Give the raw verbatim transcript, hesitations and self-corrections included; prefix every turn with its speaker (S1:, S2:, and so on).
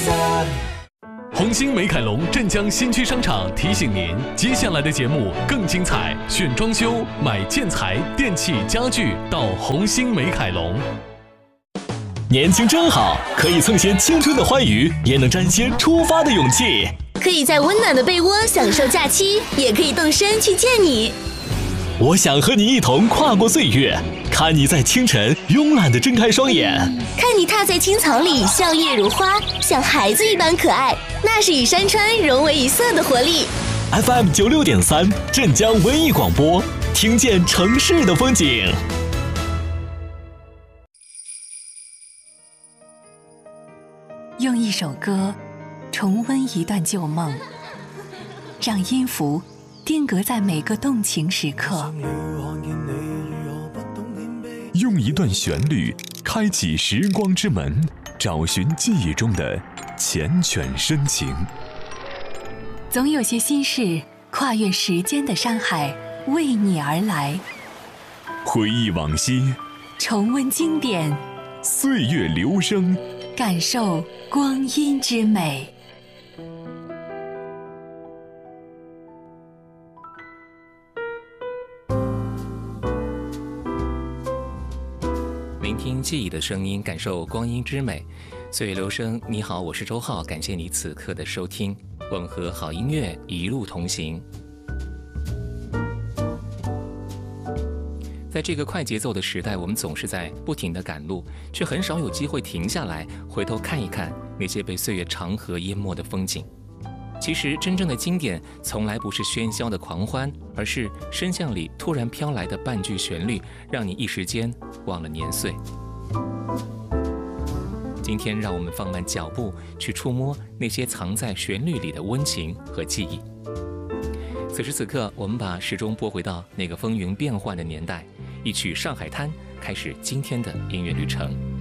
S1: 红星美凯龙镇江新区商场提醒您，接下来的节目更精彩，选装修、买建材、电器、家具到红星美凯龙。
S2: 年轻真好，可以蹭些青春的欢愉，也能沾些出发的勇气。
S3: 可以在温暖的被窝享受假期，也可以动身去见你。
S2: 我想和你一同跨过岁月，看你在清晨慵懒地睁开双眼，
S3: 看你踏在青草里笑靥如花，像孩子一般可爱，那是与山川融为一色的活力。
S2: F M 九六点三镇江文艺广播，听见城市的风景。
S4: 用一首歌重温一段旧梦，让音符定格在每个动情时刻，
S5: 用一段旋律开启时光之门，找寻记忆中的缱绻深情。
S4: 总有些心事跨越时间的山海，为你而来。
S5: 回忆往昔，
S4: 重温经典，
S5: 岁月流声，
S4: 感受光阴之美。
S6: 聆听记忆的声音，感受光阴之美。岁月流声，你好，我是周浩，感谢你此刻的收听。吻合好音乐，一路同行。在这个快节奏的时代，我们总是在不停地赶路，却很少有机会停下来，回头看一看那些被岁月长河淹没的风景。其实，真正的经典从来不是喧嚣的狂欢，而是声像里突然飘来的半句旋律，让你一时间忘了年岁。今天，让我们放慢脚步，去触摸那些藏在旋律里的温情和记忆。此时此刻，我们把时钟拨回到那个风云变幻的年代，一曲《上海滩》开始今天的音乐旅程。